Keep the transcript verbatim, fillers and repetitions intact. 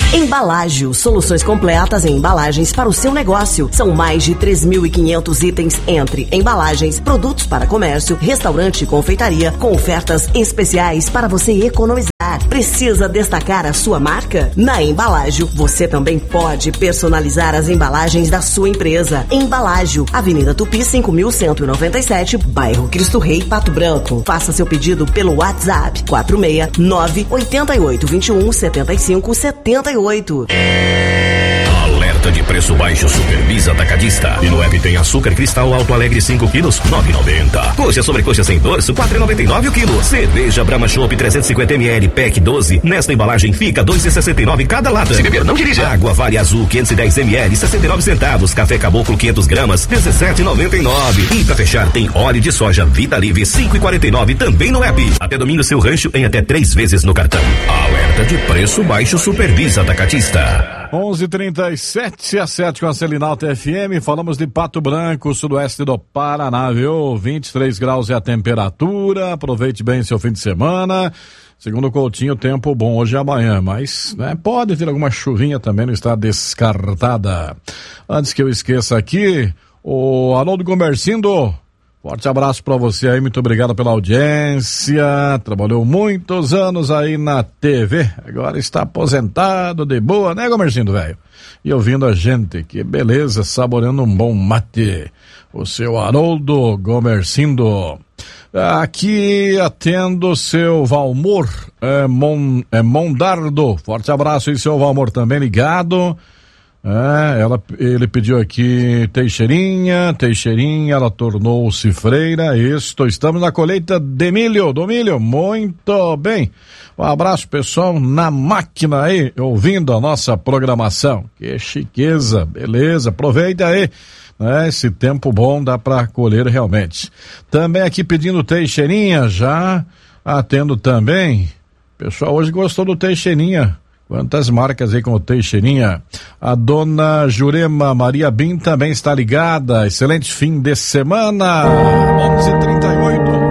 Embalágio, soluções completas em embalagens para o seu negócio. São mais de três mil e quinhentos itens entre embalagens, produtos para comércio, restaurante e confeitaria, com ofertas especiais para você economizar. Precisa destacar a sua marca? Na Embalágio, você também pode personalizar as embalagens da sua empresa. Embalágio, Avenida Tupi cinco mil cento e noventa e sete, bairro Cristo Rei, Pato Branco. Faça seu pedido pelo WhatsApp quatro seis nove oito oito dois um sete cinco sete oito. Alerta de preço baixo Supervisa Atacadista. E no app tem açúcar cristal Alto Alegre cinco quilos, nove e noventa. Coxa sobre coxa sem dorso, quatro e noventa e nove o quilo. Cerveja Brahma Chopp trezentos e cinquenta mililitros, pack doze. Nesta embalagem fica dois e sessenta e nove cada lata. Se beber, não dirija. Água Vale Azul quinhentos e dez mililitros, sessenta e nove centavos. Café Caboclo quinhentos gramas, dezessete e noventa e nove. E pra fechar tem óleo de soja Vida Livre cinco e quarenta e nove também no app. Até domingo seu rancho em até três vezes no cartão. Alerta de preço baixo Supervisa Atacadista. onze e trinta e sete, a sete com a Selinalta F M, falamos de Pato Branco, sudoeste do Paraná, viu? vinte e três graus é a temperatura, aproveite bem seu fim de semana. Segundo o Coutinho, tempo bom hoje e amanhã, mas né, pode ter alguma chuvinha também, não está descartada. Antes que eu esqueça aqui, o Haroldo Gomercindo, forte abraço pra você aí, muito obrigado pela audiência, trabalhou muitos anos aí na T V, agora está aposentado de boa, né, Gomercindo, velho? E ouvindo a gente, que beleza, saboreando um bom mate, o seu Haroldo Gomercindo. Aqui atendo seu Valmor é, Mon, é Mondardo, forte abraço aí, seu Valmor, também ligado. É, ela, ele pediu aqui Teixeirinha, Teixeirinha, ela tornou-se freira, isto, estamos na colheita de milho, do milho, muito bem, um abraço pessoal na máquina aí, ouvindo a nossa programação, que chiqueza, beleza, aproveita aí, né, esse tempo bom dá pra colher realmente. Também aqui pedindo Teixeirinha, já atendo também, pessoal hoje gostou do Teixeirinha. Quantas marcas aí com o Teixeirinha. A dona Jurema Maria Bim também está ligada. Excelente fim de semana. onze e trinta e oito.